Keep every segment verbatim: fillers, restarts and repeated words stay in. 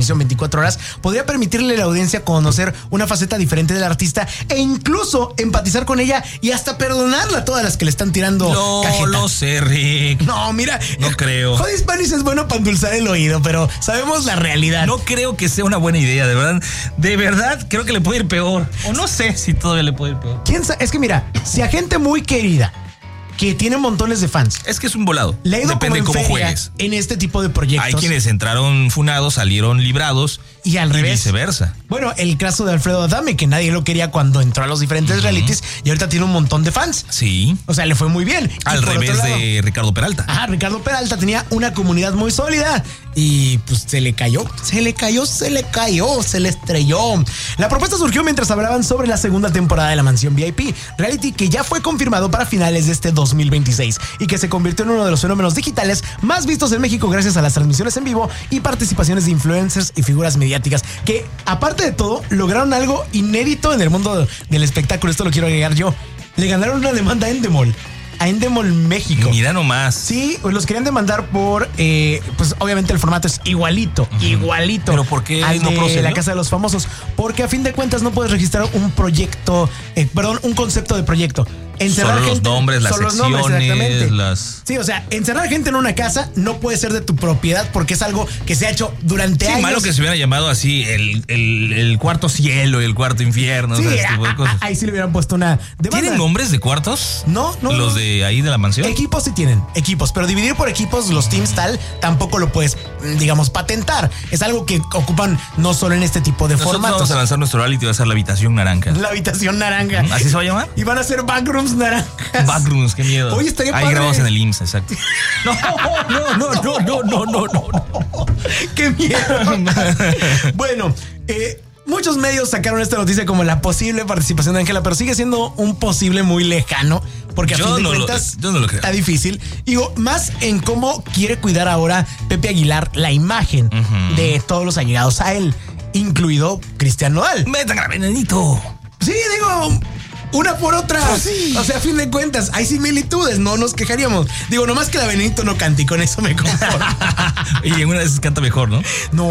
televisión veinticuatro horas, podría permitirle a la audiencia conocer una faceta diferente del artista e incluso empatizar con ella y hasta perdonarla a todas las que le están tirando no, cajeta. No lo sé, Rick. No, mira. No creo. Hot Spanish es bueno para endulzar el oído, pero sabemos la realidad. No creo que sea una buena idea, de verdad. De verdad, creo que le puede ir peor. O no sé si todavía le puede ir peor. ¿Quién sabe? Es que mira, si a gente muy querida que tiene montones de fans. Es que es un volado. Le ha ido Depende de como en cómo feria juegues. En este tipo de proyectos. Hay quienes entraron funados, salieron librados. Y al revés. Viceversa. Bueno, el caso de Alfredo Adame, que nadie lo quería cuando entró a los diferentes uh-huh. realities y ahorita tiene un montón de fans. Sí. O sea, le fue muy bien. Al revés lado, de Ricardo Peralta. Ajá, Ricardo Peralta tenía una comunidad muy sólida y pues se le cayó, se le cayó, se le cayó, se le estrelló. La propuesta surgió mientras hablaban sobre la segunda temporada de La Mansión V I P, reality que ya fue confirmado para finales de este dos mil veintiséis y que se convirtió en uno de los fenómenos digitales más vistos en México gracias a las transmisiones en vivo y participaciones de influencers y figuras mediáticas que, aparte de todo, lograron algo inédito en el mundo del espectáculo. Esto lo quiero agregar yo. Le ganaron una demanda a Endemol. A Endemol México. Mira nomás. Sí, los querían demandar por, eh, pues obviamente el formato es igualito, uh-huh. igualito. ¿Pero por qué al no de procedió? La Casa de los Famosos. Porque a fin de cuentas no puedes registrar un proyecto, eh, perdón, un concepto de proyecto. Encerrar solo gente, los nombres, las solo secciones, los nombres, exactamente. las... Sí, o sea, encerrar gente en una casa no puede ser de tu propiedad porque es algo que se ha hecho durante sí, años. Malo que se hubiera llamado así el, el, el cuarto cielo y el cuarto infierno. Sí, o sea, ese tipo de cosas. A, a, ahí sí le hubieran puesto una demanda. ¿Tienen nombres de cuartos? No, no. ¿Los de ahí de la mansión? Equipos sí tienen, equipos, pero dividir por equipos los teams tal, tampoco lo puedes, digamos, patentar. Es algo que ocupan no solo en este tipo de Nosotros formatos. Vamos a lanzar nuestro reality y va a ser la habitación naranja. La habitación naranja. ¿Así se va a llamar? Y van a ser backrooms naranjas. Backrooms, qué miedo. Oye, estaría ahí padre. grabamos en el I M S S, exacto. No, no, no, no, no, no, no, no. Qué miedo. Bueno, eh. muchos medios sacaron esta noticia como la posible participación de Ángela, pero sigue siendo un posible muy lejano, porque a yo fin de no cuentas lo, yo no lo creo. Está difícil. Digo, más en cómo quiere cuidar ahora Pepe Aguilar la imagen uh-huh. de todos los allegados a él, incluido Cristian Nodal. Metan a Venenito. Sí, digo, una por otra. Oh, sí. O sea, a fin de cuentas, hay similitudes, no nos quejaríamos. Digo, nomás que la Benito no cante y con eso me conformo. Y en una de esas canta mejor, ¿no?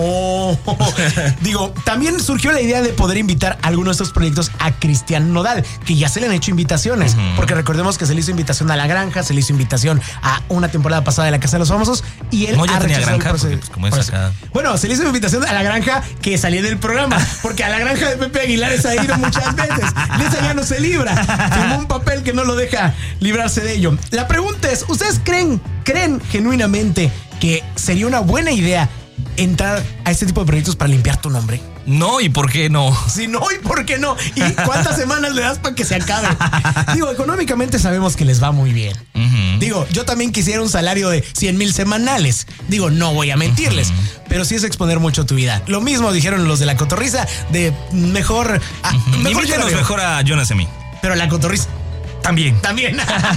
No. Digo, también surgió la idea de poder invitar a alguno de estos proyectos a Cristian Nodal, que ya se le han hecho invitaciones. Uh-huh. Porque recordemos que se le hizo invitación a La Granja, se le hizo invitación a una temporada pasada de La Casa de los Famosos y él no, ya ha tenía rechazado granja, el proceso. Pues, como es acá. Bueno, se le hizo invitación a La Granja que salía del programa, porque a La Granja de Pepe Aguilar se ha ido muchas veces. Y esa ya no se libra. Firmó un papel que no lo deja librarse de ello. La pregunta es, ¿ustedes creen, creen genuinamente que sería una buena idea entrar a este tipo de proyectos para limpiar tu nombre? No, ¿y por qué no? Si no, ¿y por qué no? ¿Y cuántas semanas le das para que se acabe? Digo, económicamente sabemos que les va muy bien. Uh-huh. Digo, yo también quisiera un salario de cien mil semanales. Digo, no voy a mentirles, uh-huh. pero sí es exponer mucho tu vida. Lo mismo dijeron los de La Cotorriza, de mejor... Ah, uh-huh. mejor Invítanos mejor a Jonas y a mí. Pero La Cotorriza... También. También.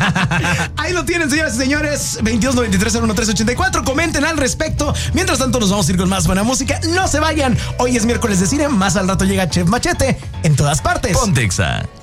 Ahí lo tienen, señoras y señores. veintidós noventa y tres cero uno tres ochenta y cuatro. Comenten al respecto. Mientras tanto, nos vamos a ir con más buena música. No se vayan. Hoy es miércoles de cine. Más al rato llega Chef Machete en todas partes. Ponte Exa.